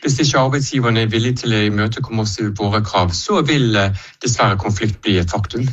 Hvis ikke arbeidsgiverne villige til å imøtekomme oss i våre krav, så vil dessverre konflikt bli et faktum.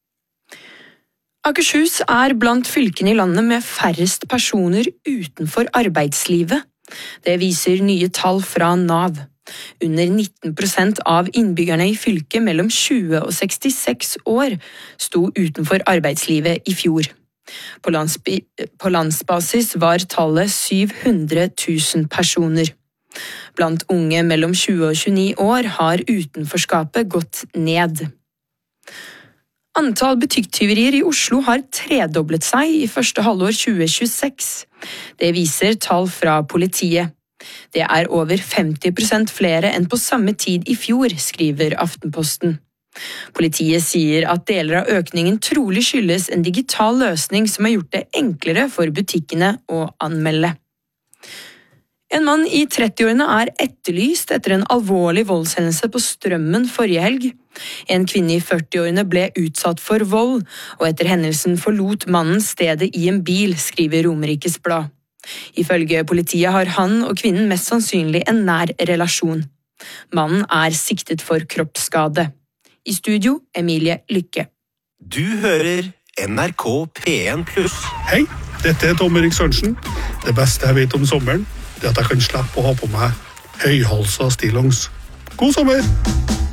Akershus blant fylkene i landet med færrest personer utenfor arbeidslivet. Det viser nye tall fra NAV. Under 19% av innbyggerne i fylket mellom 20 og 66 år sto utenfor arbeidslivet i fjor. På landsbasis var tallet 700 000 personer. Blant unge mellom 20 og 29 år har utenforskapet gått ned. Antall butikktyverier i Oslo har tredoblet seg i første halvår 2026. Det viser tall fra politiet. Det over 50% flere enn på samme tid i fjor, skriver Aftenposten. Politiet sier at deler av økningen trolig skyldes en digital løsning som har gjort det enklere for butikkene å anmelde. En mann i 30-årene etterlyst etter en alvorlig voldshendelse på Strømmen forrige helg. En kvinne i 40-årene ble utsatt for vold, og etter hendelsen forlot mannen stedet i en bil, skriver Romerikes Blad. Ifølge politiet har han og kvinnen mest sannsynlig en nær relasjon. Mannen siktet for kroppsskade. I studio, Emilie Lykke. Du hører NRK P1+. Hei, dette Tom Erik Sørensen. Det beste jeg vet om sommeren, at jeg kan slippe å ha på meg høyhalsa stillongs. God sommer!